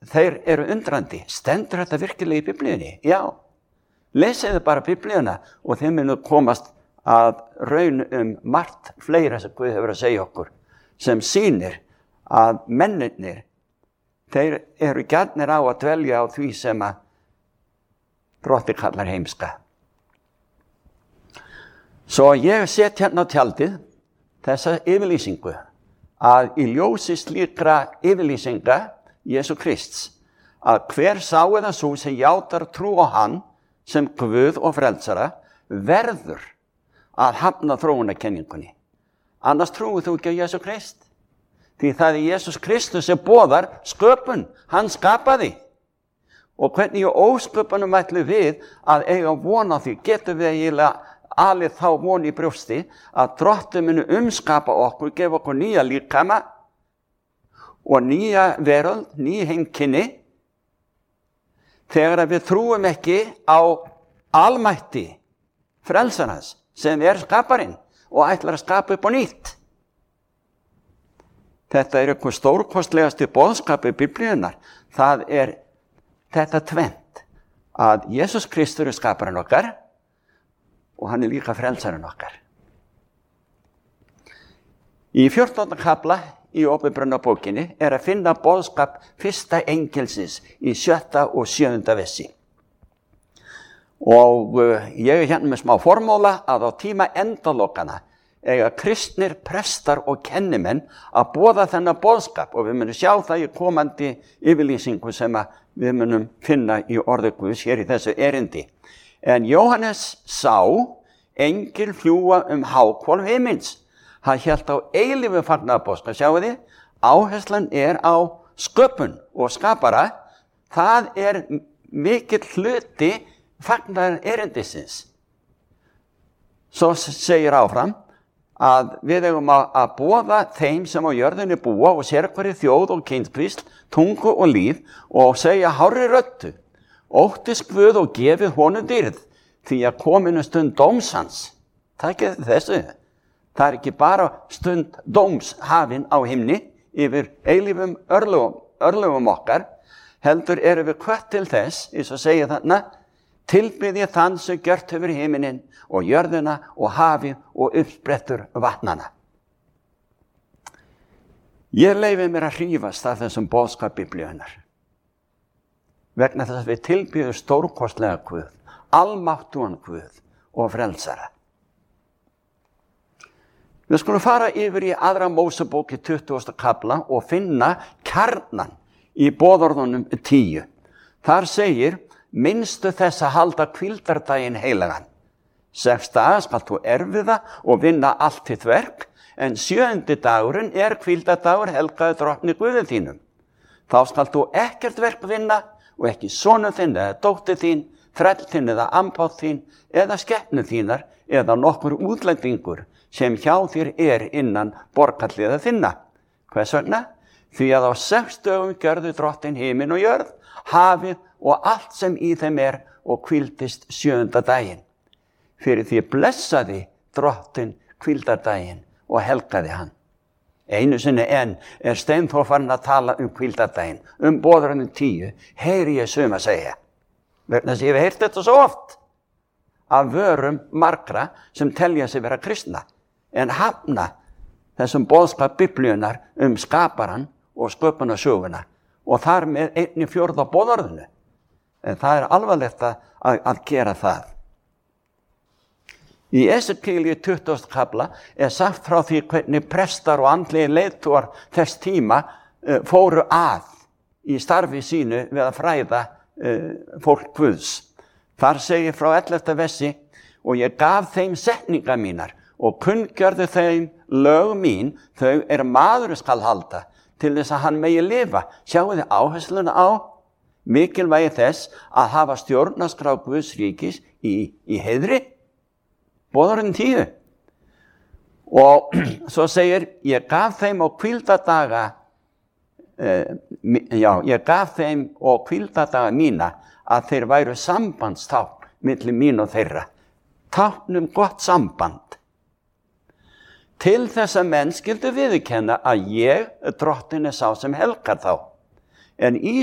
þeir eru undrandi. Stendur þetta virkilega í Biblíunni? Já. Lesiðu bara Biblíuna og þeir munu komast að raun margt fleira sem Guð hefur að segja okkur, sem sýnir að mennirnir, þeir eru gjarnir á að dvelja á því sem að Drottinn kallar heimska. Svo ég set hérna á tjaldið þessa yfirlýsingu að í ljósi slíkra yfirlýsinga Jesú Krists, að hver sá eða sú sem játar trú á hann sem Guð og frelsara verður að hafna þróunarkenningunni. Annars trúir þú ekki á Jesú Krist. Því það er Jesús Kristus sem boðar sköpun. Hann skapaði. Og hvernig í ósköpunum ætlum við að eiga von á því? Getum við eiginlega alið þá von í brjósti að Drottinn muni umskapa okkur, gefa okkur nýja líkama og nýja veröld, ný heimkynni, þegar við trúum ekki á almætti frelsarans sem er skaparinn og ætlar að skapa upp á nýtt. Þetta er eitthvað stórkostlegasti boðskapi Biblíunnar. Það er þetta tvennt, að Jesús Kristur er skaparinn okkar og hann er líka frelsarinn okkar. Í 14. kafla í Åpenbarunarbókinni er að finna boðskap fyrsta engelsins í 7. og 7. versi. Og ég er hérna með smá formúla að á tíma endalokana eiga kristnir prestar og kennimenn að boða þennan boðskap, og við munum sjá það í komandi yfirlýsingu sem við munum finna í orði Guðs hér í þessu erindi. En Jóhannes sá engil fljúga háhvolf himins. Hann hélt á eilífu fagnaðarboðskap. Sjáu þið, áherslan er á sköpun og skapara. Það er mikill hluti fagnaðar erindisins. Svo segir áfram að við eigum að boða þeim sem á jörðinni búa og sérhverri þjóð og kynspísl, tungu og líf, og segja hárri röddu: óttist Guð og gefið honum dýrð, því að kominu stund dóms hans. Takið þessu. Það er ekki bara stund dóms hafin á himni yfir eilífum örlögum okkar, heldur erum við hvött til þess, eins og segja þarna: tilbiðja þann sem gjört hefur himinin og jörðina og hafið og uppsprettur vatnana. Ég leyfi mér að hrífast af þessum boðskap Biblíunnar, vegna þess að við tilbiðjum stórkostlega Guð, almáttugan Guð og frelsara. Við skulum fara yfir í 2. Mósebók í 20. kafla og finna kjarnan í boðorðunum 10. Þar segir: minnstu þess að halda hvíldardaginn heilagan. 6 daga skal þú erfiða og vinna allt þitt verk, en 7. dagurinn er hvíldardagur helgaður Drottni Guði þínum. Þá skal þú ekkert verk vinna, og ekki sonur þinn eða dóttir þín, þræll þinn eða ambátt þín, eða skepnu þínar, eða nokkur útlendingur sem hjá þér er innan borgarliða þinna. Hvers vegna? Því að á 6 dögum gjörðu Drottinn himin og jörð, hafið og allt sem í þeim er, og hvíldist 7. daginn. Fyrir því blessaði Drottinn hvíldardaginn og helgaði hann. Einu sinni enn er Steinþór farinn að tala hvíldardaginn, boðorðunum 10, heyri ég suma segja. Vegna þess að ég hef heyrt þetta svo oft af vörum margra sem telja sig vera kristna, en hafna þessum boðskap Biblíunnar skaparan og sköpunarsöguna, og þar með 1/4 boðorðinu. En það er alvarlegt að gera það. Í Esekiel 20. kafla er sagt frá því hvernig prestar og andlegir leiðtogar þess tíma fóru að í starfi sínu við að fræða fólk Guðs. Þar segir frá 11. versi: og ég gaf þeim setningar mínar og kunngjörði þeim lög mín, þau maður skal halda, til þess að hann megi lifa. Sjáu þið áhersluna á mikilvægi þess að hafa stjórnarskrá Guðs ríkis í heiðri. Boðorðin 10. Og svo segir: ég gaf þeim og hvíldardaga mína að þeir væru sambandstákn milli mín og þeirra. Tákn gott samband. Til þess að menn skyldu viðurkenna að ég, Drottinn, sá sem helgar þá. En í